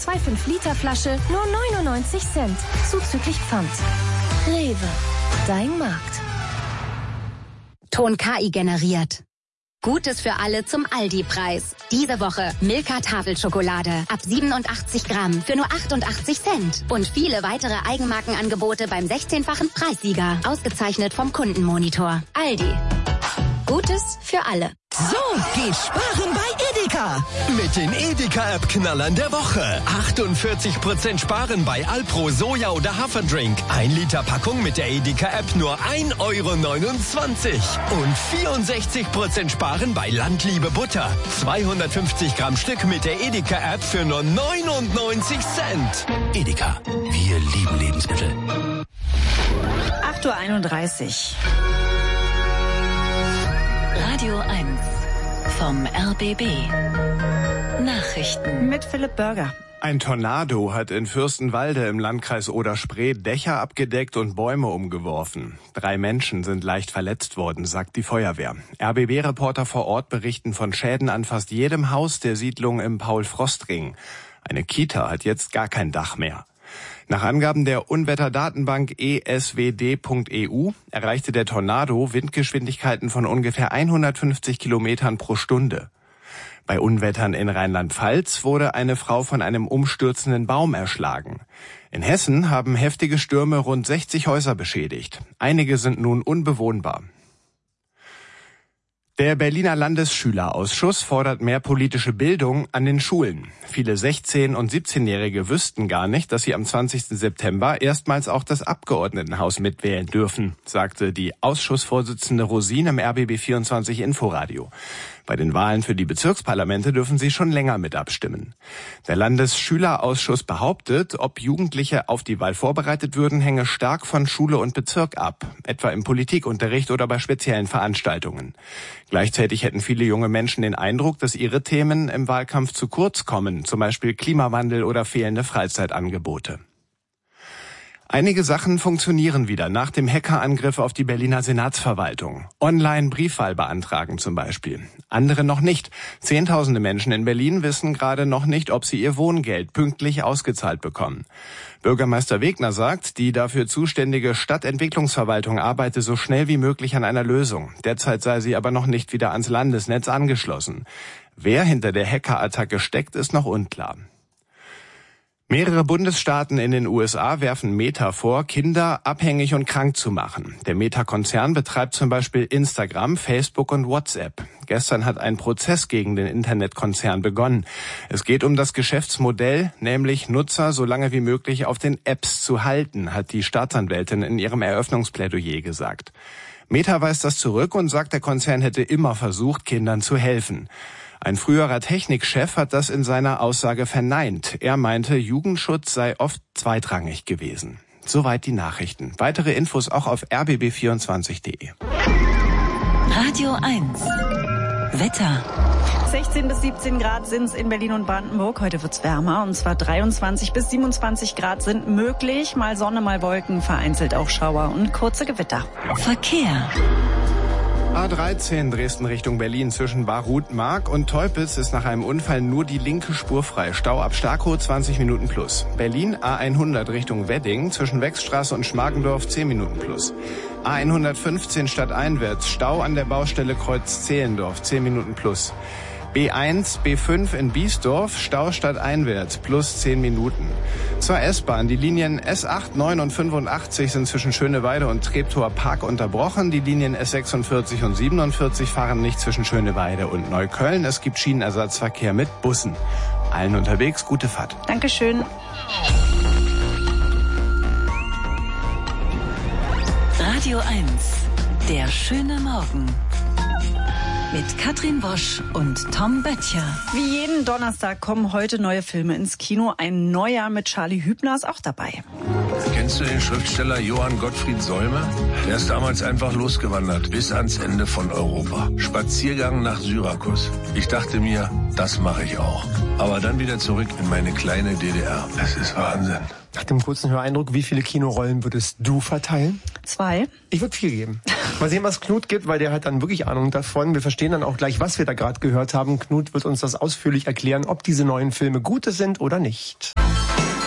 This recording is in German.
2 5-Liter-Flasche nur 99 Cent, zuzüglich Pfand. Rewe, dein Markt. Ton KI generiert. Gutes für alle zum Aldi-Preis. Diese Woche Milka Tafelschokolade ab 87 Gramm für nur 88 Cent. Und viele weitere Eigenmarkenangebote beim 16-fachen Preissieger. Ausgezeichnet vom Kundenmonitor. Aldi. Gutes für alle. So geht Sparen bei Edeka. Mit den Edeka-App-Knallern der Woche. 48% Sparen bei Alpro, Soja oder Haferdrink. 1 Liter Packung mit der Edeka-App nur 1,29 €. Und 64% Sparen bei Landliebe Butter. 250 Gramm Stück mit der Edeka-App für nur 99 Cent. Edeka, wir lieben Lebensmittel. 8:31 Uhr. Radio 1 vom RBB. Nachrichten Mit Philipp Börger. Ein Tornado hat in Fürstenwalde im Landkreis Oder-Spree Dächer abgedeckt und Bäume umgeworfen. 3 Menschen sind leicht verletzt worden, sagt die Feuerwehr. RBB-Reporter vor Ort berichten von Schäden an fast jedem Haus der Siedlung im Paul-Frost-Ring. Eine Kita hat jetzt gar kein Dach mehr. Nach Angaben der Unwetterdatenbank eswd.eu erreichte der Tornado Windgeschwindigkeiten von ungefähr 150 Kilometern pro Stunde. Bei Unwettern in Rheinland-Pfalz wurde eine Frau von einem umstürzenden Baum erschlagen. In Hessen haben heftige Stürme rund 60 Häuser beschädigt. Einige sind nun unbewohnbar. Der Berliner Landesschülerausschuss fordert mehr politische Bildung an den Schulen. Viele 16- und 17-Jährige wüssten gar nicht, dass sie am 20. September erstmals auch das Abgeordnetenhaus mitwählen dürfen, sagte die Ausschussvorsitzende Rosin im RBB24 Inforadio. Bei den Wahlen für die Bezirksparlamente dürfen sie schon länger mit abstimmen. Der Landesschülerausschuss behauptet, ob Jugendliche auf die Wahl vorbereitet würden, hänge stark von Schule und Bezirk ab, etwa im Politikunterricht oder bei speziellen Veranstaltungen. Gleichzeitig hätten viele junge Menschen den Eindruck, dass ihre Themen im Wahlkampf zu kurz kommen, zum Beispiel Klimawandel oder fehlende Freizeitangebote. Einige Sachen funktionieren wieder nach dem Hackerangriff auf die Berliner Senatsverwaltung. Online Briefwahl beantragen zum Beispiel. Andere noch nicht. Zehntausende Menschen in Berlin wissen gerade noch nicht, ob sie ihr Wohngeld pünktlich ausgezahlt bekommen. Bürgermeister Wegner sagt, die dafür zuständige Stadtentwicklungsverwaltung arbeite so schnell wie möglich an einer Lösung. Derzeit sei sie aber noch nicht wieder ans Landesnetz angeschlossen. Wer hinter der Hackerattacke steckt, ist noch unklar. Mehrere Bundesstaaten in den USA werfen Meta vor, Kinder abhängig und krank zu machen. Der Meta-Konzern betreibt zum Beispiel Instagram, Facebook und WhatsApp. Gestern hat ein Prozess gegen den Internetkonzern begonnen. Es geht um das Geschäftsmodell, nämlich Nutzer so lange wie möglich auf den Apps zu halten, hat die Staatsanwältin in ihrem Eröffnungsplädoyer gesagt. Meta weist das zurück und sagt, der Konzern hätte immer versucht, Kindern zu helfen. Ein früherer Technikchef hat das in seiner Aussage verneint. Er meinte, Jugendschutz sei oft zweitrangig gewesen. Soweit die Nachrichten. Weitere Infos auch auf rbb24.de. Radio 1 Wetter. 16 bis 17 Grad sind es in Berlin und Brandenburg. Heute wird's wärmer, und zwar 23 bis 27 Grad sind möglich. Mal Sonne, mal Wolken, vereinzelt auch Schauer und kurze Gewitter. Verkehr. A13 Dresden Richtung Berlin zwischen Barut-Mark und Teupitz ist nach einem Unfall nur die linke Spur frei. Stau ab Starkow 20 Minuten plus. Berlin A100 Richtung Wedding zwischen Wechsstraße und Schmargendorf 10 Minuten plus. A115 stadteinwärts Stau an der Baustelle Kreuz Zehlendorf 10 Minuten plus. B1, B5 in Biesdorf, Stau stadteinwärts, plus 10 Minuten. Zur S-Bahn, die Linien S8, 9 und 85 sind zwischen Schöneweide und Treptower Park unterbrochen. Die Linien S46 und 47 fahren nicht zwischen Schöneweide und Neukölln. Es gibt Schienenersatzverkehr mit Bussen. Allen unterwegs, gute Fahrt. Dankeschön. Radio 1, der schöne Morgen. Mit Katrin Bosch und Tom Böttcher. Wie jeden Donnerstag kommen heute neue Filme ins Kino. Ein neuer mit Charlie Hübner ist auch dabei. Kennst du den Schriftsteller Johann Gottfried Solme? Der ist damals einfach losgewandert, bis ans Ende von Europa. Spaziergang nach Syrakus. Ich dachte mir, das mache ich auch. Aber dann wieder zurück in meine kleine DDR. Es ist Wahnsinn. Nach dem kurzen Höreindruck, wie viele Kinorollen würdest du verteilen? 2. Ich würde 4 geben. Mal sehen, was Knut gibt, weil der hat dann wirklich Ahnung davon. Wir verstehen dann auch gleich, was wir da gerade gehört haben. Knut wird uns das ausführlich erklären, ob diese neuen Filme gute sind oder nicht.